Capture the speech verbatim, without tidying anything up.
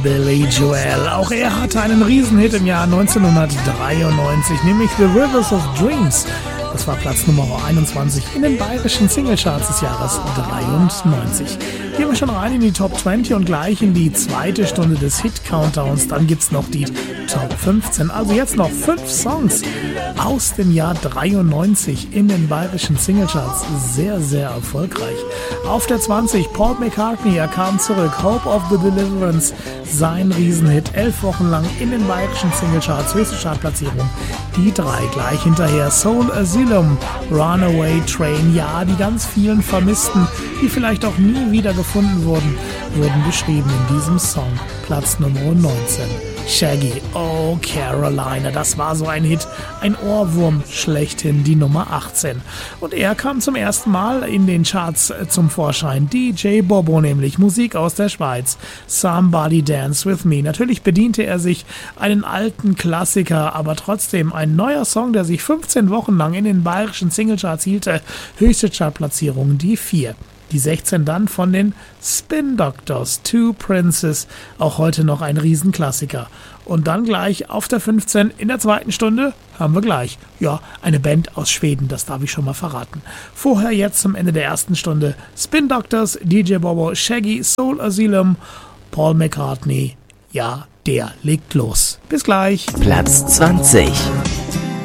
Billy Joel. Auch er hatte einen Riesenhit im Jahr neunzehnhundertdreiundneunzig, nämlich The Rivers of Dreams. Das war Platz Nummer einundzwanzig in den bayerischen Singlecharts des Jahres dreiundneunzig. Gehen wir schon rein in die Top zwanzig und gleich in die zweite Stunde des Hit-Countdowns. Dann gibt's noch die Top fünfzehn. Also jetzt noch fünf Songs aus dem Jahr dreiundneunzig in den bayerischen Singlecharts. Sehr, sehr erfolgreich. Auf der zwanzig Paul McCartney, er kam zurück. Hope of the Deliverance, sein Riesenhit. Elf Wochen lang in den bayerischen Singlecharts, höchste Chartplatzierung. Die drei gleich hinterher. Soul Asylum, Runaway Train. Ja, die ganz vielen Vermissten, die vielleicht auch nie wieder gefunden wurden, wurden beschrieben in diesem Song. Platz Nummer neunzehn. Shaggy, Oh Carolina, das war so ein Hit, ein Ohrwurm schlechthin, die Nummer achtzehn. Und er kam zum ersten Mal in den Charts zum Vorschein, D J Bobo nämlich, Musik aus der Schweiz, Somebody Dance With Me. Natürlich bediente er sich einen alten Klassiker, aber trotzdem ein neuer Song, der sich fünfzehn Wochen lang in den bayerischen Singlecharts hielte, höchste Chartplatzierung, die vier. Die sechzehn dann von den Spin Doctors, Two Princes, auch heute noch ein Riesenklassiker. Und dann gleich auf der fünfzehn in der zweiten Stunde haben wir gleich, ja, eine Band aus Schweden, das darf ich schon mal verraten. Vorher jetzt zum Ende der ersten Stunde Spin Doctors, D J Bobo, Shaggy, Soul Asylum, Paul McCartney, ja, der legt los. Bis gleich. Platz zwanzig.